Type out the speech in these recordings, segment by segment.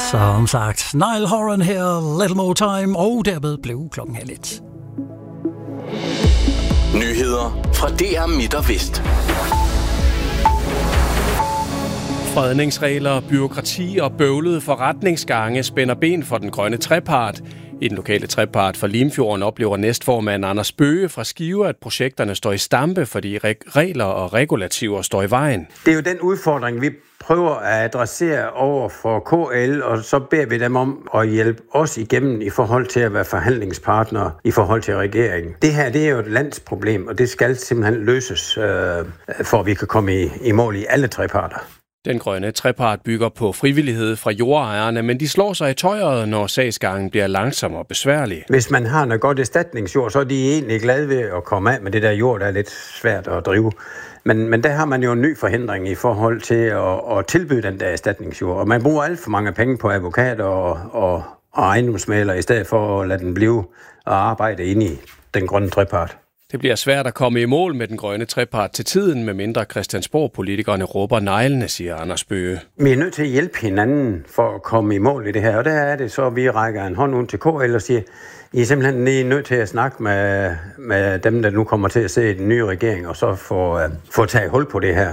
Som sagt, Niall Horan her, Little More Time, og dermed blev klokken 1:30. Nyheder fra DR Midt og Vest. Fredningsregler, byråkrati og bøvlede forretningsgange spænder ben for den grønne trepart. I den lokale trepart for Limfjorden oplever næstformand Anders Bøge fra Skive, at projekterne står i stampe, fordi regler og regulativer står i vejen. Det er jo den udfordring, vi prøver at adressere over for KL, og så beder vi dem om at hjælpe os igennem i forhold til at være forhandlingspartnere i forhold til regeringen. Det her, det er jo et landsproblem, og det skal simpelthen løses, for at vi kan komme i mål i alle treparter. Den grønne trepart bygger på frivillighed fra jordejerne, men de slår sig i tøjet, når sagsgangen bliver langsom og besværlig. Hvis man har noget godt erstatningsjord, så er de egentlig glade ved at komme af med det der jord, der er lidt svært at drive. Men der har man jo en ny forhindring i forhold til at tilbyde den der erstatningsjord. Og man bruger alt for mange penge på advokater og ejendomsmæglere, i stedet for at lade den blive og arbejde inde i den grønne trepart. Det bliver svært at komme i mål med den grønne trepart til tiden, med mindre Christiansborg-politikerne råber neglene, siger Anders Bøge. Vi er nødt til at hjælpe hinanden for at komme i mål i det her, og der er det så, at vi rækker en hånd ud til KL og siger, I er simpelthen lige nødt til at snakke med dem, der nu kommer til at se den nye regering, og så få taget hul på det her.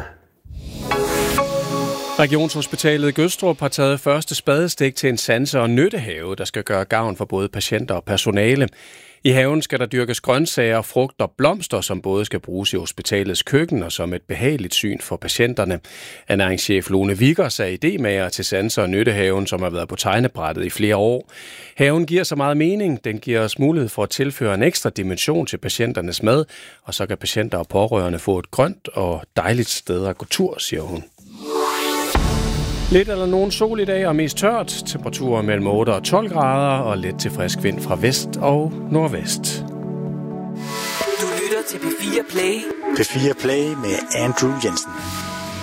Regionshospitalet Gødstrup har taget første spadestik til en sanse- og nyttehave, der skal gøre gavn for både patienter og personale. I haven skal der dyrkes grøntsager, frugt og blomster, som både skal bruges i hospitalets køkken og som et behageligt syn for patienterne. Ernæringschef Lone Vickers er idémager til sanse- og nyttehaven, som har været på tegnebrættet i flere år. Haven giver så meget mening. Den giver os mulighed for at tilføre en ekstra dimension til patienternes mad, og så kan patienter og pårørende få et grønt og dejligt sted at gå tur, siger hun. Lidt eller nogen sol i dag og mest tørt. Temperaturer mellem 8 og 12 grader og let til frisk vind fra vest og nordvest. Du lytter til P4 Play. P4 Play med Andrew Jensen.